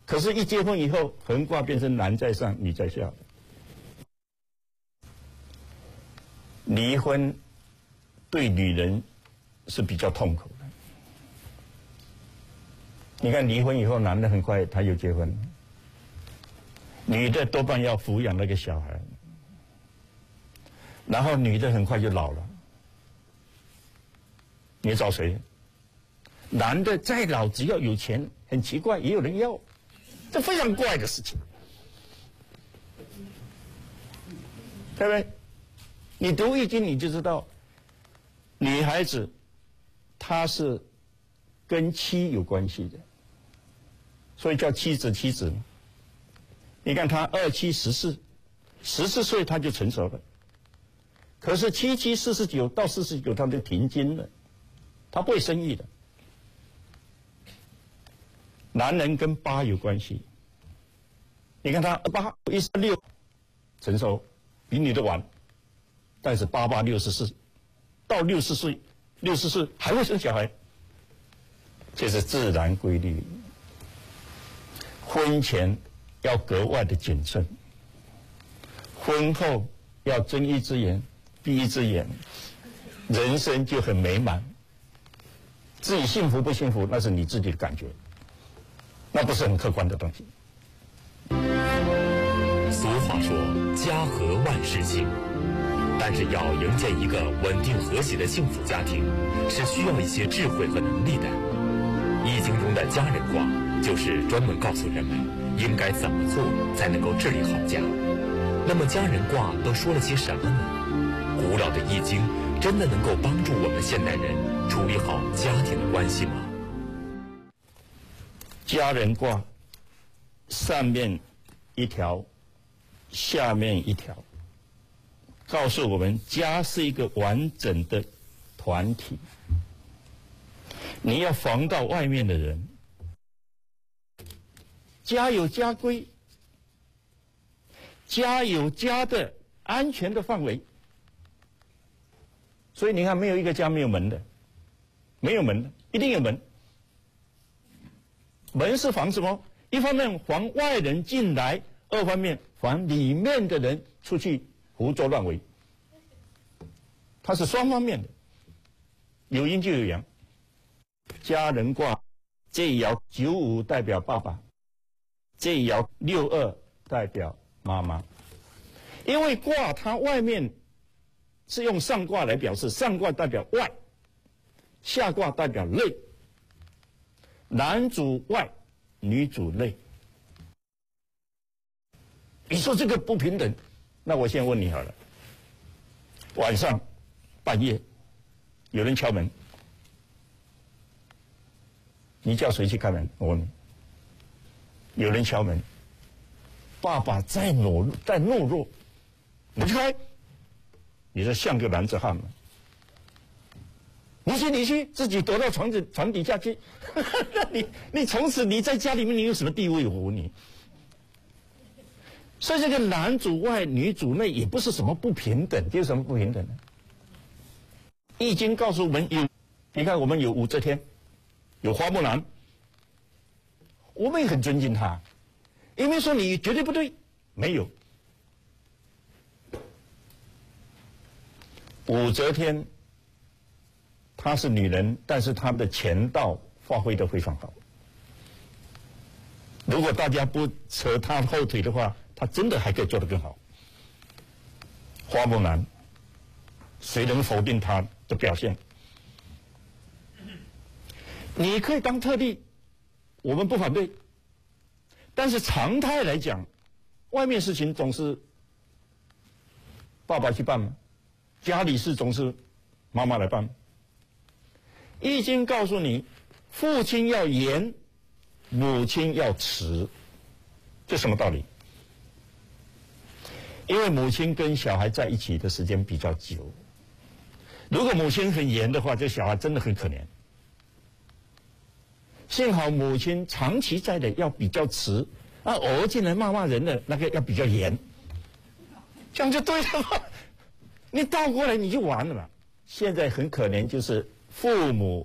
可是，一结婚以后，横卦变成男在上，女在下。离婚对女人是比较痛苦的。你看，离婚以后，男的很快他又结婚了，女的多半要抚养那个小孩，然后女的很快就老了。你找谁？男的再老，只要有钱，很奇怪，也有人要，这非常怪的事情，对不对？你读易经你就知道，女孩子她是跟妻有关系的，所以叫妻子。妻子，你看她27、14岁她就成熟了，可是77、49到49她就停经了，她不会生育的。男人跟8有关系，你看他8、16成熟，比女的晚，但是88、64，到60岁、64还会生小孩，这是自然规律。婚前要格外的谨慎，婚后要睁一只眼闭一只眼，人生就很美满。至于幸福不幸福，那是你自己的感觉。那不是很客观的东西。 俗话说家和万事兴，但是要营建一个稳定和谐的幸福家庭，是需要一些智慧和能力的。易经中的家人卦就是专门告诉人们应该怎么做才能够治理好家。那么家人卦都说了些什么呢？古老的易经真的能够帮助我们现代人处理好家庭的关系吗？ 家人卦上面一条，下面一条，告诉我们家是一个完整的团体。你要防到外面的人。家有家规，家有家的安全的范围。所以你看，没有一个家没有门的，没有门的，一定有门。门是防什么？一方面防外人进来，二方面防里面的人出去胡作乱为。它是双方面的，有阴就有阳。家人卦这一爻95代表爸爸，这一爻62代表妈妈。因为卦它外面是用上卦来表示，上卦代表外，下卦代表内。男主外，女主内。你说这个不平等，那我先问你好了。晚上半夜有人敲门，你叫谁去开门？我问你。有人敲门，爸爸再懦弱，你去开。你说像个男子汉吗？你去，自己躲到床底下去。你从此你在家里面你有什么地位？我问你。所以这个男主外女主内也不是什么不平等，有什么不平等呢？易经告诉我们你看我们有武则天，有花木兰，我们也很尊敬他，因为说你绝对不对，没有。武则天她是女人，但是她的钱道发挥得非常好。如果大家不扯她后腿的话，她真的还可以做得更好。花木兰，谁能否定她的表现？你可以当特例，我们不反对。但是常态来讲，外面事情总是爸爸去办嘛，家里事总是妈妈来办。易经告诉你，父亲要严，母亲要慈，这什么道理？因为母亲跟小孩在一起的时间比较久，如果母亲很严的话，这小孩真的很可怜。幸好母亲长期在的要比较慈，偶尔进来骂人的那个要比较严，这样就对了嘛。你倒过来你就完了嘛。现在很可怜，就是父母